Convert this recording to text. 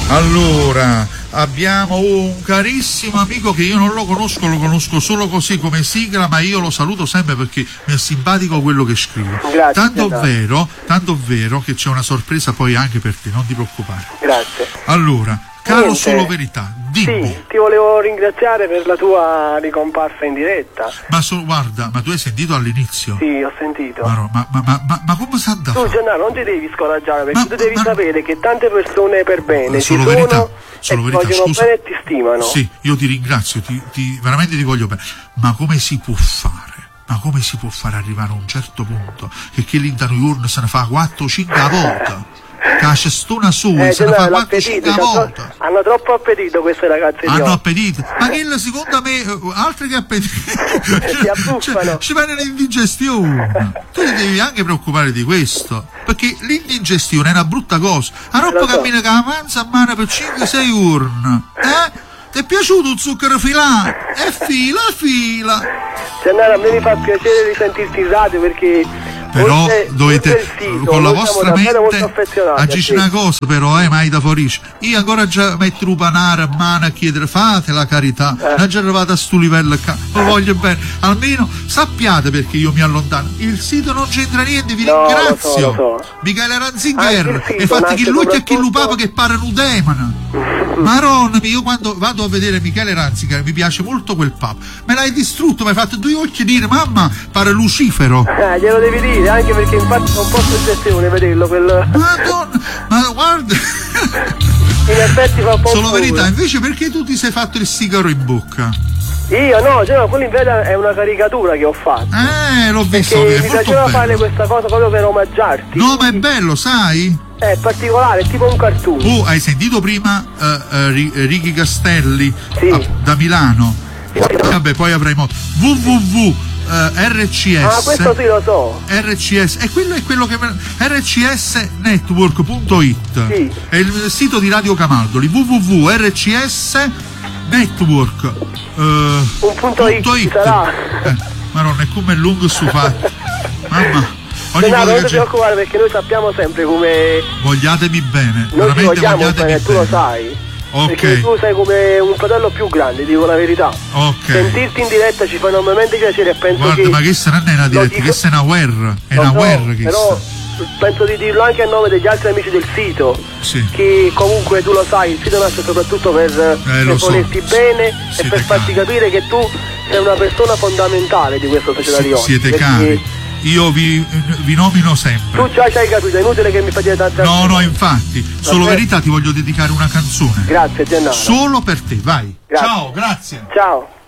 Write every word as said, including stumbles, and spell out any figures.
Allora, abbiamo un carissimo amico che io non lo conosco, lo conosco solo così come sigla, ma io lo saluto sempre perché mi è simpatico quello che scrive. Grazie. Tanto vero, tanto vero che c'è una sorpresa poi anche per te, non ti preoccupare. Grazie. Allora, caro Niente. Solo Verità, dimmi. Sì, ti volevo ringraziare per la tua ricomparsa in diretta. Ma so, guarda, ma tu hai sentito all'inizio? Sì, ho sentito. Ma, no, ma, ma, ma, ma, ma come sa da Tu fare? Gennaro non ti devi scoraggiare perché Ma- tu devi ma- sapere che tante persone per bene Solo ci Verità, sono Solo e Verità, vogliono scusa. bene e ti stimano. Sì, io ti ringrazio, ti, ti, veramente ti voglio bene. Ma come si può fare? Ma come si può fare arrivare a un certo punto che chi l'interno se ne fa quattro cinque volte? Che la cestona sua Eh, se ne fa Gennaro, quattro l'appetito, cinque c'ha tro- volte. hanno troppo appetito queste ragazze di Hanno oggi. appetito, ma che secondo me eh, altri che appetito Si abbuffano. ci fanno l'indigestione. Tu ti devi anche preoccupare di questo, perché l'indigestione è una brutta cosa. A Lo roba so. cammina che avanza a mano per cinque sei urne, eh? Ti è piaciuto il zucchero filato? E fila, fila. Gennaro, a me mi fa piacere di sentirti in radio perché Però oltre- dovete, oltre il sito, con la noi siamo vostra davvero molto mente, affezionati a agisci te. una cosa però, eh, mai da fuorice. Io ancora già metto un panare a mano a chiedere, fate la carità, Eh. non già arrivate a sto livello qua, lo voglio bene. Almeno sappiate perché io mi allontano. Il sito non c'entra niente, vi No, lo so, ringrazio. lo so. Michele Anche Ranzinger, il sito e fatti nasce chi lui e chi soprattutto- lupava che pare un demone. Maronna, io quando vado a vedere Michele Ranziger mi piace molto quel pub. Me l'hai distrutto, mi hai fatto due occhi dire, mamma, pare Lucifero. Eh, glielo devi dire, anche perché infatti ho un po' suggestione vederlo, quel... Madonna, ma guarda, in effetti fa un po' Solo paura. Verità, invece perché tu ti sei fatto il sigaro in bocca? Io no, cioè, no, quello in verità è una caricatura che ho fatto. Eh, l'ho visto, Perché è mi molto piaceva fare bello. questa cosa proprio per omaggiarti. No, ma è bello, sai? È particolare, è tipo un cartoon. Tu hai sentito prima eh, eh, Ri- Ricky Castelli Sì. ah, da Milano? Vabbè, poi avremo w w w punto r c s. Ah, questo sì lo so. R C S, e quello è quello che r c s network punto i t. Sì. È il sito di Radio Camaldoli, w w w punto r c s network eh, Un punto it, it. sarà. Eh, ma non è come è lungo su fa. Mamma, ogni Gennaro, volta non che ti c'è- preoccupare perché noi sappiamo sempre come vogliatemi bene, noi ci veramente vogliamo vogliatemi bene, tu lo bene. sai. Ok. Perché tu sei come un fratello più grande, dico la verità. Ok. Sentirti in diretta ci fa enormemente piacere e penso Guarda, che... ma che sarà una diretta, lo dico- che sia una guerra, è lo una so, guerra che però penso di dirlo anche a nome degli altri amici del sito. Sì. Che comunque tu lo sai, il sito nasce soprattutto per, per lo so. volerti bene e Siete per farti cari. capire che tu sei una persona fondamentale di questa società Si- di oggi. siete perché cari, io vi, vi nomino sempre. Tu già ci hai capito, è inutile che mi fai dire tante No, altre no, cose. infatti, Solo Vabbè. Verità ti voglio dedicare una canzone. Grazie Gennaro. Solo per te, vai. Grazie. Ciao, grazie. Ciao.